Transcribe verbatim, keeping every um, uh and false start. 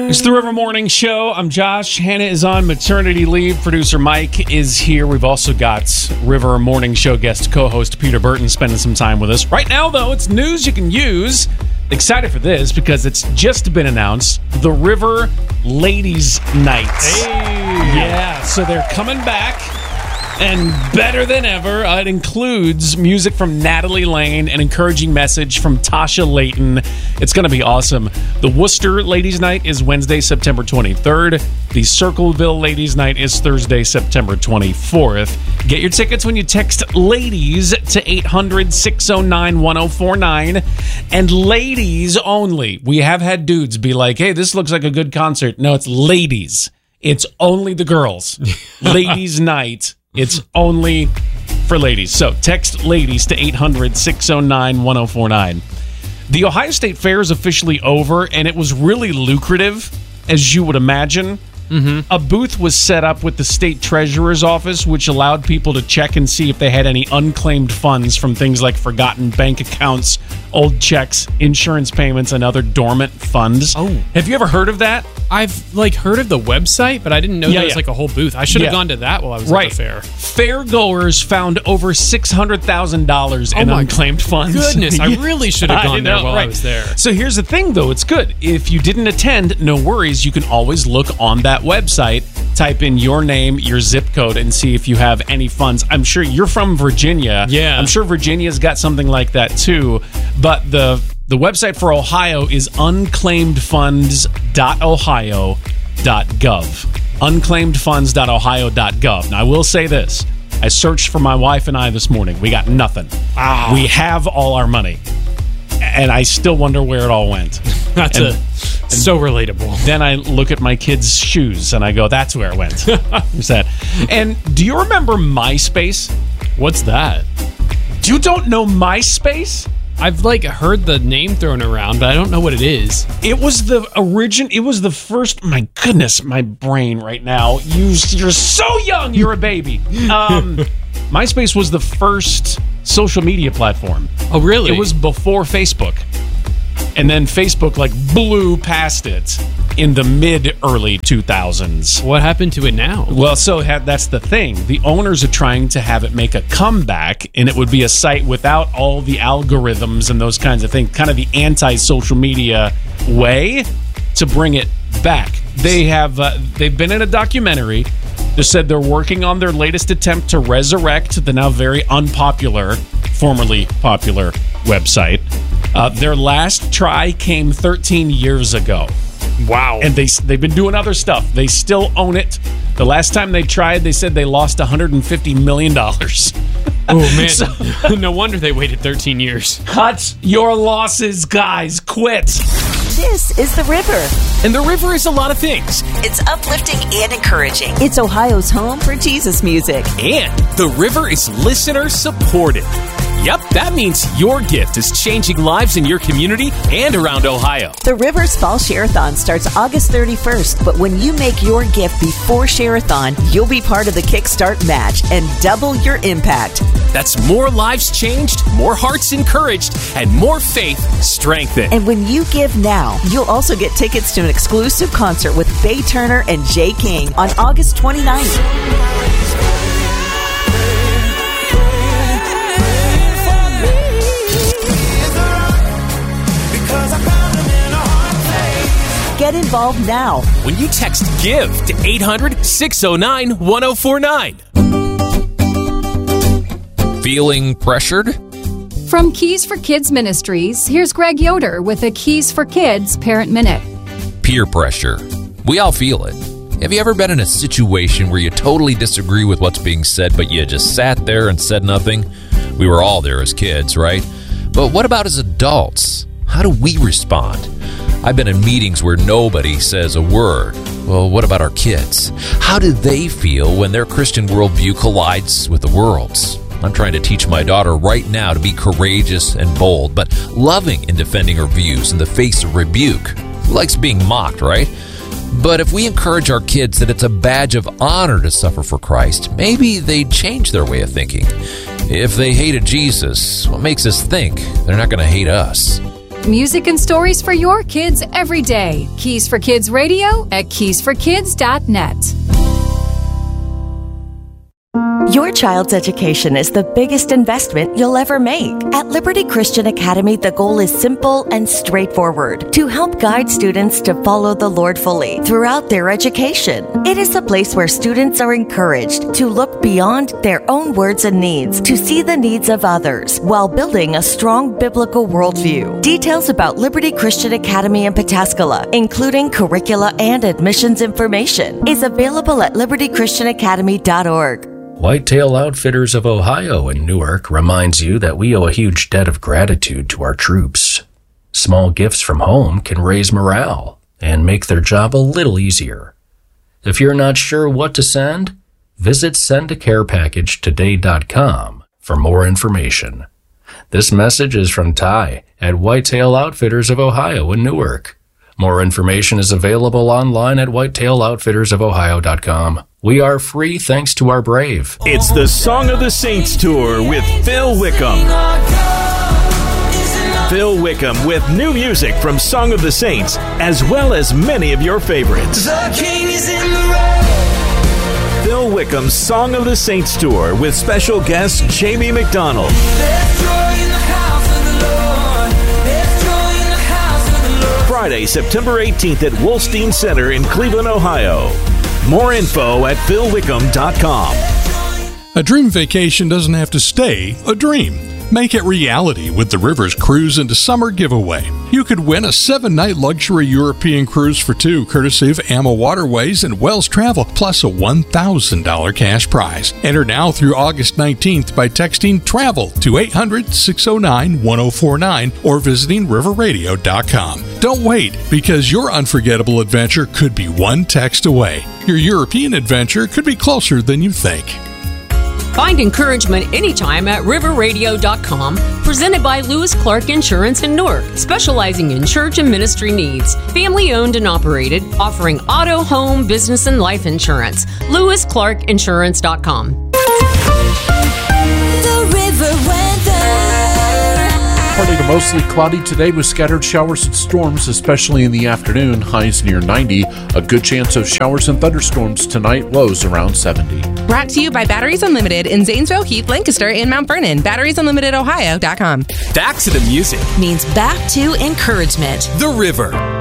It's the River Morning Show. I'm Josh. Hannah is on maternity leave. Producer Mike is here. We've also got River Morning Show guest co-host Peter Burton spending some time with us. Right now, though, it's news you can use. Excited for this because it's just been announced. The River Ladies Night. Hey. Yeah, so they're coming back. And better than ever, uh, it includes music from Natalie Lane, an encouraging message from Tasha Layton. It's going to be awesome. The Worcester Ladies Night is Wednesday, September twenty-third. The Circleville Ladies Night is Thursday, September twenty-fourth. Get your tickets when you text LADIES to eight hundred, six oh nine, one oh four nine. And ladies only. We have had dudes be like, hey, this looks like a good concert. No, it's ladies. It's only the girls. Ladies Night. It's only for ladies. So text LADIES to eight hundred, six oh nine, one oh four nine. The Ohio State Fair is officially over, and it was really lucrative, as you would imagine. Mm-hmm. A booth was set up with the state treasurer's office, which allowed people to check and see if they had any unclaimed funds from things like forgotten bank accounts, old checks, insurance payments, and other dormant funds. Oh. Have you ever heard of that? I've like heard of the website, but I didn't know Yeah, there was yeah. like a whole booth. I should have Yeah. gone to that while I was Right. at the fair. Fairgoers found over six hundred thousand dollars in Oh my unclaimed funds. Goodness, I really should have I gone there know, while I right. was there. So here's the thing, though. It's good. If you didn't attend, no worries. You can always look on that website, type in your name, your zip code, and see if you have any funds. I'm sure you're from Virginia. Yeah. I'm sure Virginia's got something like that, too. But the the website for Ohio is unclaimed funds dot ohio dot gov. unclaimed funds dot ohio dot gov. Now, I will say this. I searched for my wife and I this morning. We got nothing. Ah. We have all our money. And I still wonder where it all went. That's And a so relatable. then I look at my kids' shoes and I go, that's where it went. Who's that? And do you remember MySpace? What's that? You don't know MySpace? I've like heard the name thrown around, but I don't know what it is. It was the origin. It was the first. My goodness, my brain right now. You, you're so young. You're a baby. Um, MySpace was the first social media platform. Oh, really? It was before Facebook. And then Facebook like blew past it in the mid early two thousands. What happened to it now? Well, so ha- that's the thing. The owners are trying to have it make a comeback, and it would be a site without all the algorithms and those kinds of things, kind of the anti-social media way to bring it back. They have uh, they've been in a documentary. They said they're working on their latest attempt to resurrect the now very unpopular, formerly popular website. Uh, their last try came thirteen years ago. Wow. And they, they've been doing other stuff. They still own it. The last time they tried, they said they lost one hundred fifty million dollars. Oh, man. So- No wonder they waited thirteen years. Cut your losses, guys. Quit. This is The River. And the river is a lot of things. It's uplifting and encouraging. It's Ohio's home for Jesus music. And the river is listener supported. Yep, that means your gift is changing lives in your community and around Ohio. The River's Fall Share-a-thon starts August thirty-first, but when you make your gift before Share-a-thon, you'll be part of the Kickstart match and double your impact. That's more lives changed, more hearts encouraged, and more faith strengthened. And when you give now, you'll also get tickets to an exclusive concert with Faye Turner and Jay King on August twenty-ninth. Get involved now. When you text GIVE to eight hundred, six oh nine, one oh four nine. Feeling pressured? From Keys for Kids Ministries, here's Greg Yoder with a Keys for Kids Parent Minute. Peer pressure. We all feel it. Have you ever been in a situation where you totally disagree with what's being said, but you just sat there and said nothing? We were all there as kids, right? But what about as adults? How do we respond? I've been in meetings where nobody says a word. Well, what about our kids? How do they feel when their Christian worldview collides with the world's? I'm trying to teach my daughter right now to be courageous and bold, but loving in defending her views in the face of rebuke. Who likes being mocked, right? But if we encourage our kids that it's a badge of honor to suffer for Christ, maybe they'd change their way of thinking. If they hated Jesus, what makes us think they're not going to hate us? Music and stories for your kids every day. Keys for Kids Radio at keys for kids dot net. Your child's education is the biggest investment you'll ever make. At Liberty Christian Academy, the goal is simple and straightforward: to help guide students to follow the Lord fully throughout their education. It is a place where students are encouraged to look beyond their own words and needs, to see the needs of others, while building a strong biblical worldview. Details about Liberty Christian Academy in Pataskala, including curricula and admissions information, is available at liberty christian academy dot org. Whitetail Outfitters of Ohio in Newark reminds you that we owe a huge debt of gratitude to our troops. Small gifts from home can raise morale and make their job a little easier. If you're not sure what to send, visit send a care package today dot com for more information. This message is from Ty at Whitetail Outfitters of Ohio in Newark. More information is available online at whitetail outfitters of ohio dot com. We are free thanks to our brave. It's the Song of the Saints Tour with Phil Wickham. Phil Wickham with new music from Song of the Saints, as well as many of your favorites. The King is in the road. Phil Wickham's Song of the Saints Tour with special guest Jamie McDonald. There's joy in the house of the Lord. There's joy in the house of the Lord. Friday, September eighteenth at Wolstein Center in Cleveland, Ohio. More info at phil wickham dot com. A dream vacation doesn't have to stay a dream. Make it reality with the Rivers Cruise into Summer giveaway. You could win a seven-night luxury European cruise for two, courtesy of A M A Waterways and Wells Travel, plus a one thousand dollars cash prize. Enter now through August nineteenth by texting TRAVEL to eight hundred, six oh nine, one oh four nine or visiting river radio dot com. Don't wait, because your unforgettable adventure could be one text away. Your European adventure could be closer than you think. Find encouragement anytime at river radio dot com. Presented by Lewis Clark Insurance in Newark, specializing in church and ministry needs. Family owned and operated, offering auto, home, business, and life insurance. lewis clark insurance dot com. The River Weather. Partly to mostly cloudy today with scattered showers and storms, especially in the afternoon. Highs near ninety. A good chance of showers and thunderstorms tonight. Lows around seventy. Brought to you by Batteries Unlimited in Zanesville, Heath, Lancaster, and Mount Vernon. batteries unlimited ohio dot com. Back to the music. Means back to encouragement. The River.